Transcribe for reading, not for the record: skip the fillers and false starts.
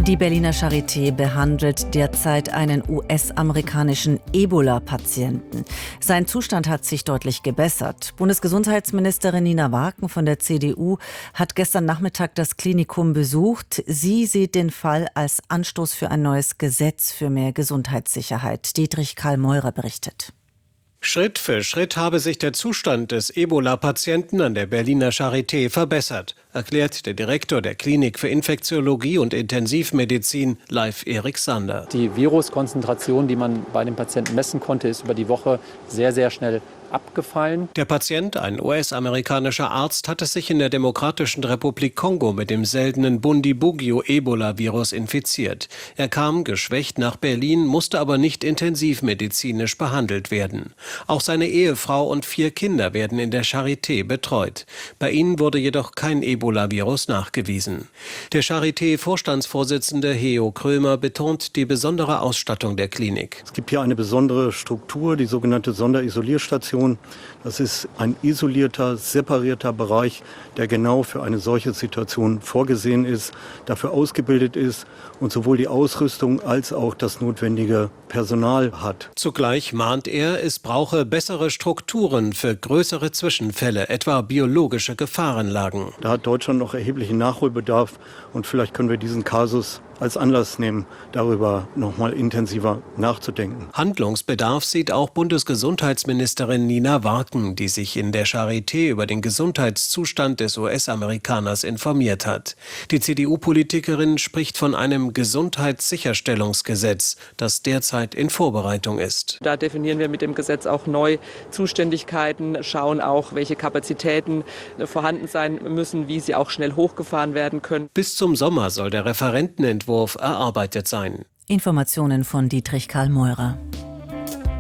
Die Berliner Charité behandelt derzeit einen US-amerikanischen Ebola-Patienten. Sein Zustand hat sich deutlich gebessert. Bundesgesundheitsministerin Nina Warken von der CDU hat gestern Nachmittag das Klinikum besucht. Sie sieht den Fall als Anstoß für ein neues Gesetz für mehr Gesundheitssicherheit. Dietrich Karl Meurer berichtet. Schritt für Schritt habe sich der Zustand des Ebola-Patienten an der Berliner Charité verbessert, erklärt der Direktor der Klinik für Infektiologie und Intensivmedizin, Leif-Erik Sander. Die Viruskonzentration, die man bei dem Patienten messen konnte, ist über die Woche sehr, sehr schnell abgefallen. Der Patient, ein US-amerikanischer Arzt, hatte sich in der Demokratischen Republik Kongo mit dem seltenen Bundibugyo-Ebola-Virus infiziert. Er kam geschwächt nach Berlin, musste aber nicht intensivmedizinisch behandelt werden. Auch seine Ehefrau und 4 Kinder werden in der Charité betreut. Bei ihnen wurde jedoch kein Ebola-Virus nachgewiesen. Der Charité-Vorstandsvorsitzende Heo Krömer betont die besondere Ausstattung der Klinik. Es gibt hier eine besondere Struktur, die sogenannte Sonderisolierstation. Das ist ein isolierter, separierter Bereich, der genau für eine solche Situation vorgesehen ist, dafür ausgebildet ist und sowohl die Ausrüstung als auch das notwendige Personal hat. Zugleich mahnt er, es brauche bessere Strukturen für größere Zwischenfälle, etwa biologische Gefahrenlagen. Da hat Deutschland noch erheblichen Nachholbedarf und vielleicht können wir diesen Kasus als Anlass nehmen, darüber noch mal intensiver nachzudenken. Handlungsbedarf sieht auch Bundesgesundheitsministerin Nina Warken, die sich in der Charité über den Gesundheitszustand des US-Amerikaners informiert hat. Die CDU-Politikerin spricht von einem Gesundheitssicherstellungsgesetz, das derzeit in Vorbereitung ist. Da definieren wir mit dem Gesetz auch neu Zuständigkeiten, schauen auch, welche Kapazitäten vorhanden sein müssen, wie sie auch schnell hochgefahren werden können. Bis zum Sommer soll der Referentenentwurf erarbeitet sein. Informationen von Dietrich Karl Meurer.